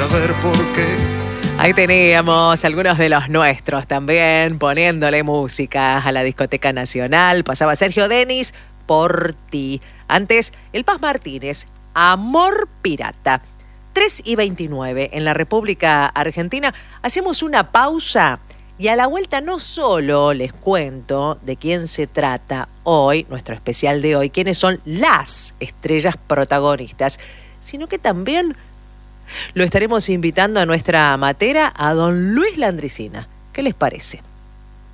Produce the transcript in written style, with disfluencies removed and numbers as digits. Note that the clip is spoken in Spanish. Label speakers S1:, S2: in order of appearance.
S1: saber por qué.
S2: Ahí teníamos algunos de los nuestros también poniéndole música a la Discoteca Nacional. Pasaba Sergio Denis, Por ti. Antes, el Paz Martínez, Amor Pirata. 3:29 en la República Argentina. Hacemos una pausa y a la vuelta no solo les cuento de quién se trata hoy, nuestro especial de hoy, quiénes son las estrellas protagonistas, sino que también lo estaremos invitando a nuestra matera, a don Luis Landricina. ¿Qué les parece?